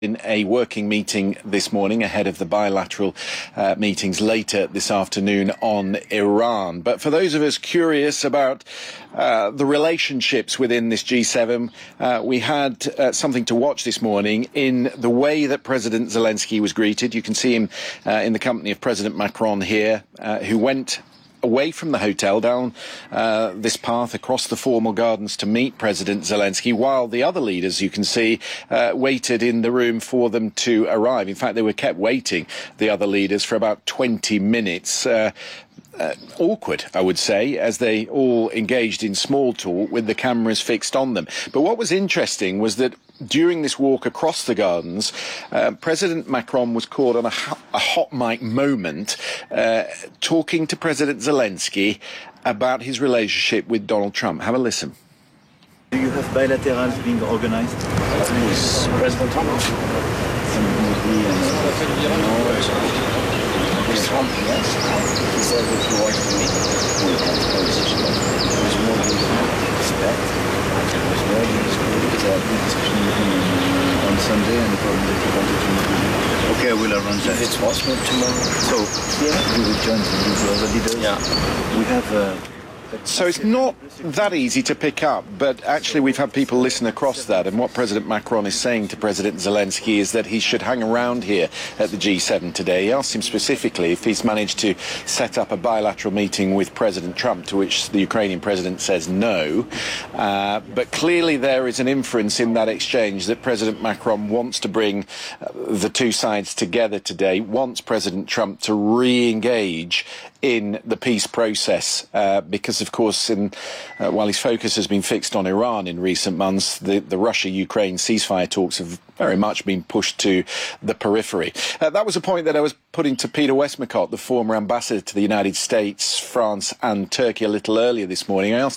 in a working meeting this morning ahead of the bilateral meetings later this afternoon on Iran. But for those of us curious about the relationships within this G7, we had something to watch this morning in the way that President Zelensky was greeted. You can see him in the company of President Macron here, who went away from the hotel down this path across the formal gardens to meet President Zelensky, while the other leaders, you can see, waited in the room for them to arrive. In fact, they were kept waiting, the other leaders, for about 20 minutes. Awkward, I would say, as they all engaged in small talk with the cameras fixed on them. But what was interesting was that during this walk across the gardens, President Macron was caught on a hot mic moment talking to President Zelensky about his relationship with Donald Trump. Have a listen. Do you have bilaterals being organized? With President Trump? With Trump, yes. He said that he wants to meet. We had a conversation. There was more respect. There was more because I had a discussion with him on Sunday, and he told me that he wanted to meet with me. Okay, I will arrange that. If it's possible tomorrow. So, here we will join the other leaders. Yeah. We have... So it's not that easy to pick up, but actually we've had people listen across that, and what President Macron is saying to President Zelensky is that he should hang around here at the G7 today. He asked him specifically if he's managed to set up a bilateral meeting with President Trump, to which the Ukrainian president says no. But clearly there is an inference in that exchange that President Macron wants to bring the two sides together today, wants President Trump to re-engage in the peace process, because, of course, while his focus has been fixed on Iran in recent months, the Russia-Ukraine ceasefire talks have very much been pushed to the periphery. That was a point that I was putting to Peter Westmacott, the former ambassador to the United States, France and Turkey, a little earlier this morning. I asked